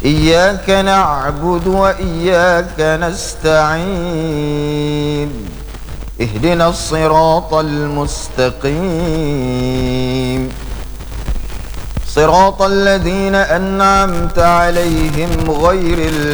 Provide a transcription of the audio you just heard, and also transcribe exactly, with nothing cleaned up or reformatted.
إياك نعبد وإياك نستعين اهدنا الصراط المستقيم صراط الذين أنعمت عليهم غير